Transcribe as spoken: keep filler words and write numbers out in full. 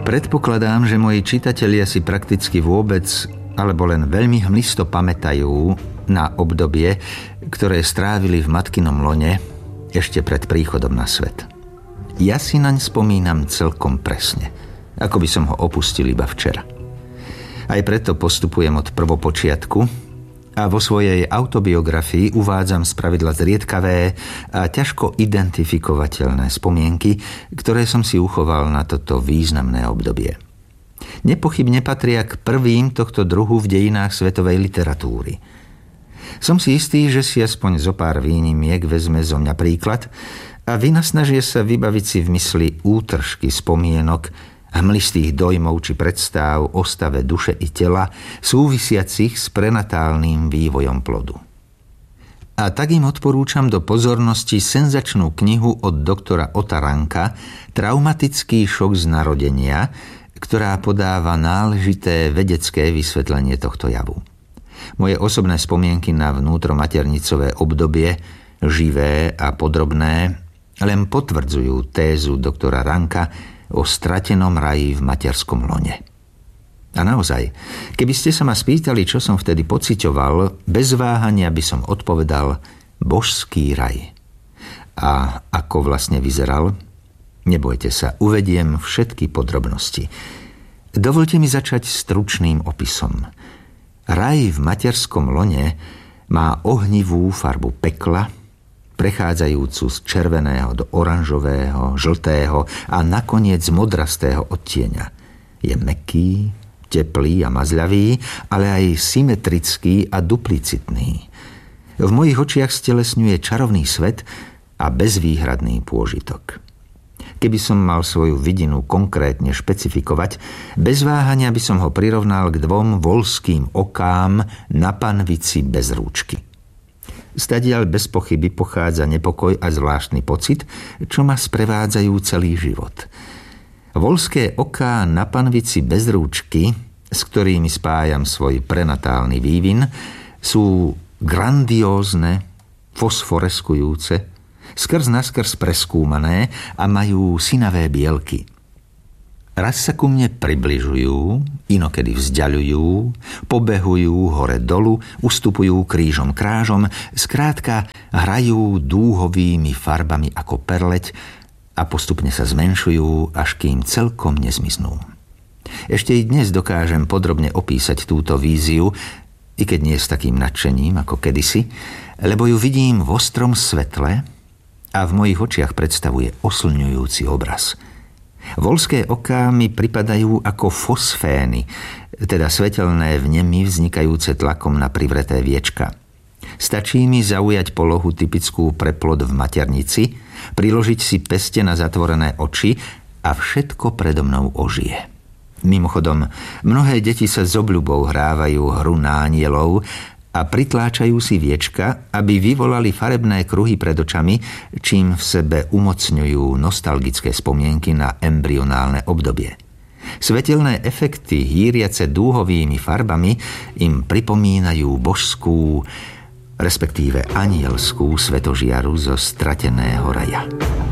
Predpokladám, že moji čitatelia si prakticky vôbec alebo len veľmi hmlisto pamätajú na obdobie, ktoré strávili v matkinom lone ešte pred príchodom na svet. Ja si naň spomínam celkom presne, ako by som ho opustil iba včera. Aj preto postupujem od prvopočiatku a vo svojej autobiografii uvádzam spravidla zriedkavé a ťažko identifikovateľné spomienky, ktoré som si uchoval na toto významné obdobie. Nepochybne patria k prvým tohto druhu v dejinách svetovej literatúry. Som si istý, že si aspoň zo pár výnimiek vezme zo mňa príklad a vynasnažie sa vybaviť si v mysli útržky spomienok, hmlistých dojmov či predstáv o stave duše i tela súvisiacich s prenatálnym vývojom plodu. A tak im odporúčam do pozornosti senzačnú knihu od doktora Otta Ranka Traumatický šok z narodenia, ktorá podáva náležité vedecké vysvetlenie tohto javu. Moje osobné spomienky na vnútromaternicové obdobie, živé a podrobné, len potvrdzujú tézu doktora Ranka o stratenom raji v materskom lone. A naozaj, keby ste sa ma spýtali, čo som vtedy pociťoval, bez váhania by som odpovedal božský raj. A ako vlastne vyzeral? Nebojte sa, uvediem všetky podrobnosti. Dovolte mi začať stručným opisom. Raj v materskom lone má ohnivú farbu pekla, prechádzajúcu z červeného do oranžového, žltého a nakoniec modrastého odtieňa. Je mäkký, teplý a mazľavý, ale aj symetrický a duplicitný. V mojich očiach stelesňuje čarovný svet a bezvýhradný pôžitok. Keby som mal svoju vidinu konkrétne špecifikovať, bez váhania by som ho prirovnal k dvom voľským okám na panvici bez rúčky. Stadiaľ bez pochyby pochádza nepokoj a zvláštny pocit, čo ma sprevádzajú celý život. Voľské oká na panvici bez rúčky, s ktorými spájam svoj prenatálny vývin, sú grandiózne, fosforeskujúce, skrz naskrz preskúmané a majú sinavé bielky. Raz sa ku mne približujú, inokedy vzďaľujú, pobehujú hore-dolu, ustupujú krížom krážom, skrátka hrajú dúhovými farbami ako perleť a postupne sa zmenšujú, až kým celkom nezmiznú. Ešte i dnes dokážem podrobne opísať túto víziu, i keď nie s takým nadšením ako kedysi, lebo ju vidím v ostrom svetle a v mojich očiach predstavuje oslňujúci obraz. Voľské oká mi pripadajú ako fosfény, teda svetelné vnemy vznikajúce tlakom na privreté viečka. Stačí mi zaujať polohu typickú pre plod v maternici, priložiť si peste na zatvorené oči a všetko predo mnou ožije. Mimochodom, mnohé deti sa s obľubou hrávajú hru na anielov a pritláčajú si viečka, aby vyvolali farebné kruhy pred očami, čím v sebe umocňujú nostalgické spomienky na embryonálne obdobie. Svetelné efekty hýriace dúhovými farbami im pripomínajú božskú, respektíve anielskú svetožiaru zo strateného raja.